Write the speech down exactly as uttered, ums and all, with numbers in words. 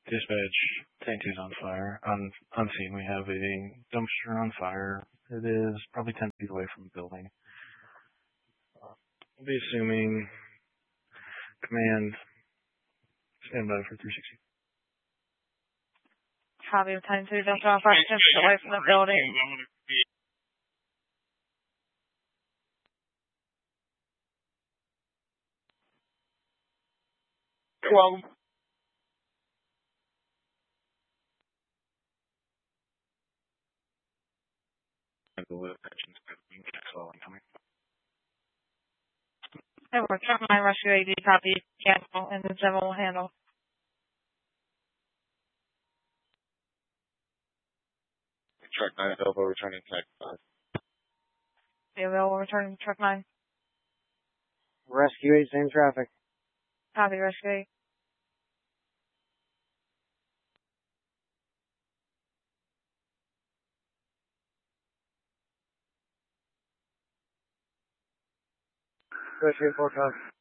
Dispatch, tank two's on fire. On on scene, we have a dumpster on fire. It is probably ten feet away from the building. I'll be assuming command, stand by for three sixty. Copy of ten two, dumpster on fire, ten feet away from the building. twelve. Hey, we're truck nine rescue A D, copy, cancel, and the general will handle. Truck nine available, returning tech five. Be available, returning truck nine. Rescue eight, same traffic. Copy, rescue eight. Rescue four, copy.